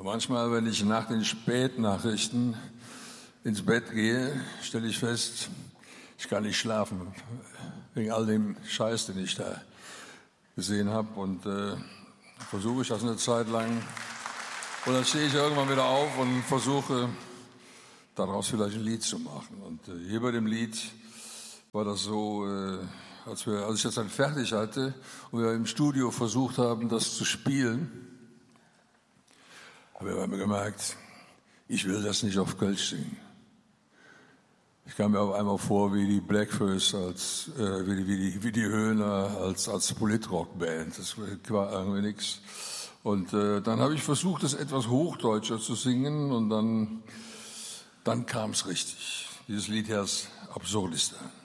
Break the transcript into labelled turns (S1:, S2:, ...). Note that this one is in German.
S1: Manchmal, wenn ich nach den Spätnachrichten ins Bett gehe, stelle ich fest, ich kann nicht schlafen, wegen all dem Scheiß, den ich da gesehen habe. Und versuche ich das eine Zeit lang. Und dann stehe ich irgendwann wieder auf und versuche, daraus vielleicht ein Lied zu machen. Und hier bei dem Lied war das so, als ich das dann fertig hatte und wir im Studio versucht haben, das zu spielen, habe ich gemerkt, ich will das nicht auf Kölsch singen. Ich kam mir auf einmal vor wie die Blackfoes, wie die Höhner als Politrock-Band. Das war irgendwie nichts. Und dann habe ich versucht, das etwas hochdeutscher zu singen und dann kam es richtig. Dieses Lied heißt Absurdistan.